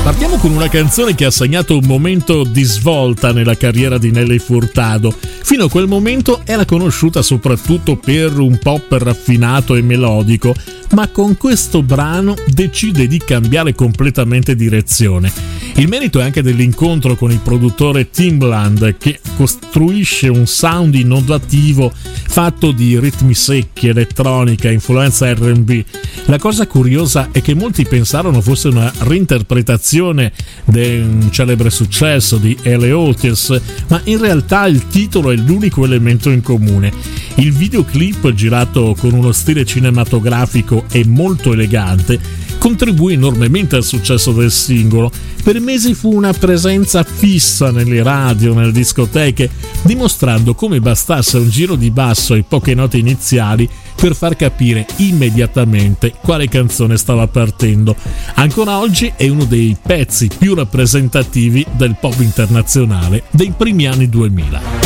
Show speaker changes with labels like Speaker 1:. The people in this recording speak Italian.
Speaker 1: Partiamo con una canzone che ha segnato un momento di svolta nella carriera di Nelly Furtado. Fino a quel momento era conosciuta soprattutto per un pop raffinato e melodico, ma con questo brano decide di cambiare completamente direzione. Il merito è anche dell'incontro con il produttore Timbaland, che costruisce un sound innovativo fatto di ritmi secchi, elettronica, influenza R&B. La cosa curiosa è che molti pensarono fosse una reinterpretazione del celebre successo di L.A. Otis, ma in realtà il titolo è l'unico elemento in comune. Il videoclip, girato con uno stile cinematografico e molto elegante, contribuì enormemente al successo del singolo. Per mesi fu una presenza fissa nelle radio, nelle discoteche, dimostrando come bastasse un giro di basso e poche note iniziali per far capire immediatamente quale canzone stava partendo. Ancora oggi è uno dei pezzi più rappresentativi del pop internazionale dei primi anni 2000.